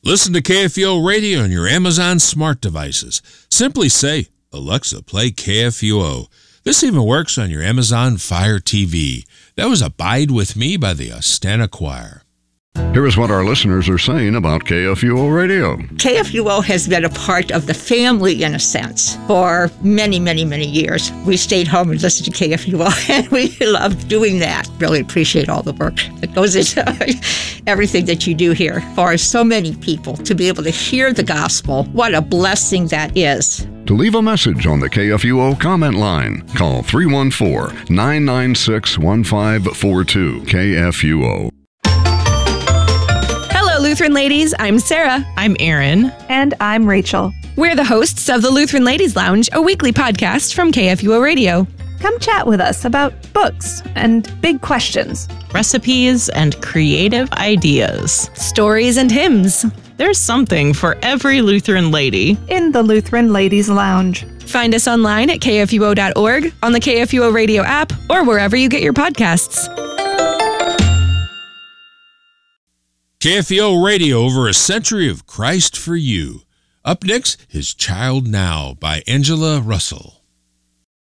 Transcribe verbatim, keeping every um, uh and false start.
Listen to K F U O Radio on your Amazon smart devices. Simply say, Alexa, play K F U O. This even works on your Amazon Fire T V. That was Abide With Me by the Ostana Choir. Here is what our listeners are saying about K F U O Radio. K F U O has been a part of the family, in a sense, for many, many, many years. We stayed home and listened to K F U O, and we loved doing that. Really appreciate all the work that goes into everything that you do here. For so many people to be able to hear the gospel, what a blessing that is. To leave a message on the K F U O comment line, call three one four, nine nine six, one five four two. K F U O. Lutheran Ladies, I'm Sarah. I'm Erin. And I'm Rachel. We're the hosts of the Lutheran Ladies Lounge, a weekly podcast from K F U O Radio. Come chat with us about books and big questions, recipes and creative ideas, stories and hymns. There's something for every Lutheran lady in the Lutheran Ladies Lounge. Find us online at K F U O dot org, on the K F U O Radio app, or wherever you get your podcasts. K F U O Radio, over a century of Christ for you. Up next, His Child Now by Angela Russell.